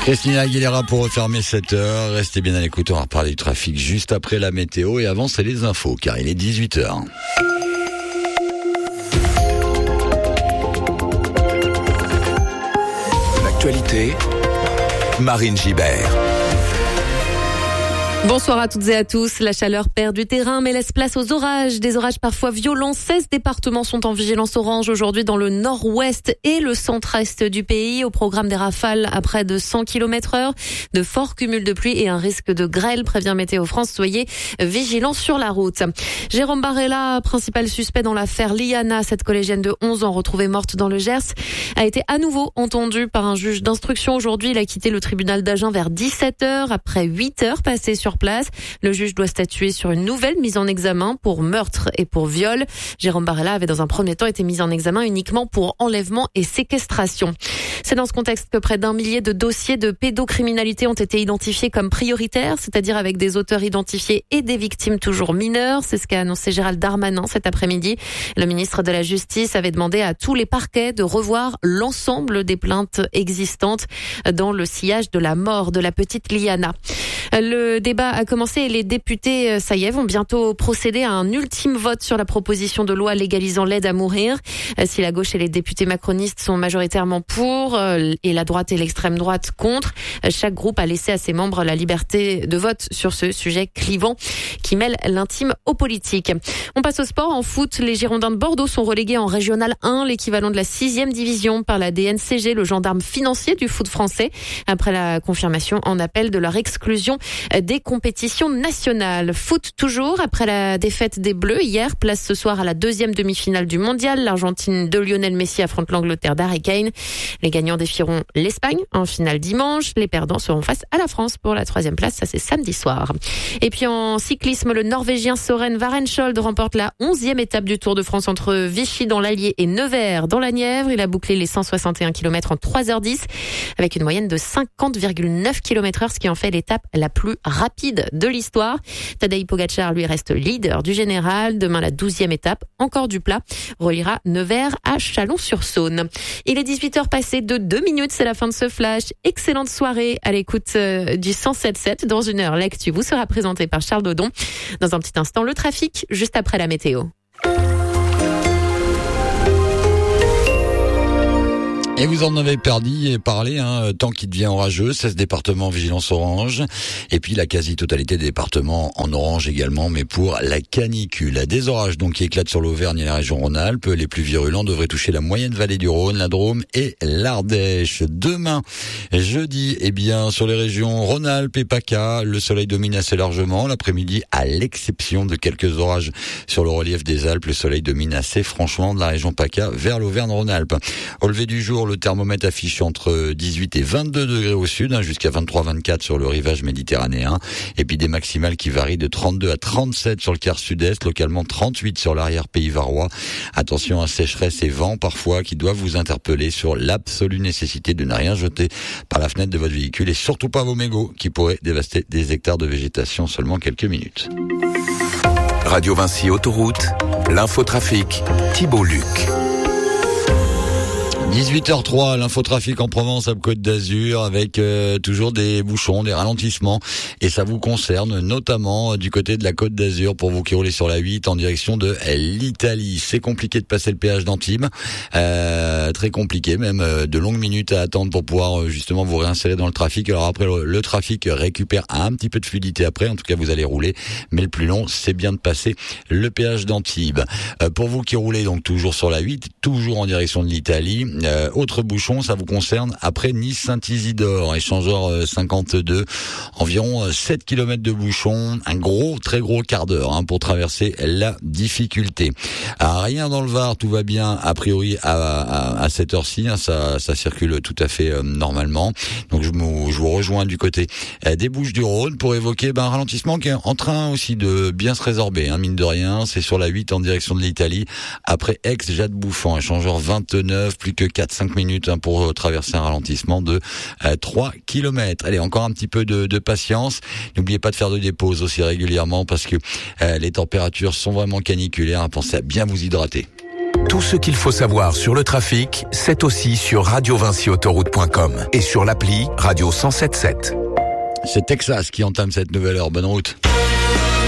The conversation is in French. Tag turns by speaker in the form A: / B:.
A: Christina Aguilera pour refermer cette heure. Restez bien à l'écoute, on va reparler du trafic juste après la météo. Et avant, c'est les infos, car il est 18h.
B: L'actualité, Marine Gibert.
C: Bonsoir à toutes et à tous. La chaleur perd du terrain mais laisse place aux orages. Des orages parfois violents. 16 départements sont en vigilance orange aujourd'hui dans le nord-ouest et le centre-est du pays. Au programme des rafales à près de 100 km/h, de forts cumuls de pluie et un risque de grêle, prévient Météo France. Soyez vigilants sur la route. Jérôme Barella, principal suspect dans l'affaire Liana, cette collégienne de 11 ans retrouvée morte dans le Gers, a été à nouveau entendu par un juge d'instruction aujourd'hui. Il a quitté le tribunal d'Agen vers 17h après 8 heures passées sur place. Le juge doit statuer sur une nouvelle mise en examen pour meurtre et pour viol. Jérôme Barella avait dans un premier temps été mis en examen uniquement pour enlèvement et séquestration. C'est dans ce contexte que près d'1 millier de dossiers de pédocriminalité ont été identifiés comme prioritaires, c'est-à-dire avec des auteurs identifiés et des victimes toujours mineures. C'est ce qu'a annoncé Gérald Darmanin cet après-midi. Le ministre de la Justice avait demandé à tous les parquets de revoir l'ensemble des plaintes existantes dans le sillage de la mort de la petite Liana. Le débat a commencé et les députés, ça y est, vont bientôt procéder à un ultime vote sur la proposition de loi légalisant l'aide à mourir. Si la gauche et les députés macronistes sont majoritairement pour et la droite et l'extrême droite contre, chaque groupe a laissé à ses membres la liberté de vote sur ce sujet clivant qui mêle l'intime au politique. On passe au sport. En foot, les Girondins de Bordeaux sont relégués en Régional 1, l'équivalent de la 6e division par la DNCG, le gendarme financier du foot français, après la confirmation en appel de leur exclusion des compétitions nationales. Foot toujours, après la défaite des Bleus hier, place ce soir à la 2e demi-finale du mondial. L'Argentine de Lionel Messi affronte l'Angleterre d'Harry Kane. Les gagnants défieront l'Espagne en finale dimanche. Les perdants seront face à la France pour la 3e place. Ça, c'est samedi soir. Et puis en cyclisme, le Norvégien Søren Varensholt remporte la 11e étape du Tour de France entre Vichy dans l'Allier et Nevers dans la Nièvre. Il a bouclé les 161 km en 3h10 avec une moyenne de 50,9 km/h, ce qui en fait l'étape la plus rapide de l'histoire. Tadej Pogačar, lui, reste leader du général. Demain, la 12e étape, encore du plat, reliera Nevers à Chalon-sur-Saône. Il est 18h passé de 2 minutes, c'est la fin de ce flash. Excellente soirée à l'écoute du 107.7. Dans une heure, l'actu vous sera présenté par Charles Dodon. Dans un petit instant, le trafic, juste après la météo.
A: Et vous en avez parlé, temps qui devient orageux, 16 départements vigilance orange, et puis la quasi-totalité des départements en orange également, mais pour la canicule. Des orages donc qui éclatent sur l'Auvergne et la région Rhône-Alpes. Les plus virulents devraient toucher la moyenne vallée du Rhône, la Drôme et l'Ardèche. Demain, jeudi, sur les régions Rhône-Alpes et PACA, le soleil domine assez largement. L'après-midi, à l'exception de quelques orages sur le relief des Alpes, le soleil domine assez franchement de la région PACA vers l'Auvergne-Rhône-Alpes. Au lever du jour, le thermomètre affiche entre 18 et 22 degrés au sud, jusqu'à 23-24 sur le rivage méditerranéen. Et puis des maximales qui varient de 32 à 37 sur le quart sud-est, localement 38 sur l'arrière-pays varois. Attention à sécheresse et vent parfois qui doivent vous interpeller sur l'absolue nécessité de ne rien jeter par la fenêtre de votre véhicule et surtout pas vos mégots qui pourraient dévaster des hectares de végétation en seulement quelques minutes.
B: Radio Vinci Autoroute, l'infotrafic, Thibault Luc.
A: 18h03, l'infotrafic en Provence, à Côte d'Azur, avec toujours des bouchons, des ralentissements. Et ça vous concerne notamment du côté de la Côte d'Azur, pour vous qui roulez sur la 8 en direction de l'Italie. C'est compliqué de passer le péage d'Antibes. Très compliqué, même de longues minutes à attendre pour pouvoir justement vous réinsérer dans le trafic. Alors après, le trafic récupère un petit peu de fluidité après. En tout cas, vous allez rouler. Mais le plus long, c'est bien de passer le péage d'Antibes. Pour vous qui roulez donc toujours sur la 8, toujours en direction de l'Italie, autre bouchon, ça vous concerne après Nice-Saint-Isidore, échangeur 52, environ 7 km de bouchon, un très gros quart d'heure pour traverser la difficulté. Rien dans le Var, tout va bien a priori à cette heure-ci, ça circule tout à fait normalement. Donc je vous rejoins du côté des Bouches-du-Rhône pour évoquer un ralentissement qui est en train aussi de bien se résorber, mine de rien. C'est sur la 8 en direction de l'Italie, après Aix-Jade-Bouffant, échangeur 29, plus que 4-5 minutes pour traverser un ralentissement de 3 km. Allez, encore un petit peu de patience. N'oubliez pas de faire des pauses aussi régulièrement parce que les températures sont vraiment caniculaires. Pensez à bien vous hydrater.
B: Tout ce qu'il faut savoir sur le trafic, c'est aussi sur radiovincyautoroute.com et sur l'appli Radio 107.7.
A: C'est Texas qui entame cette nouvelle heure. Bonne route.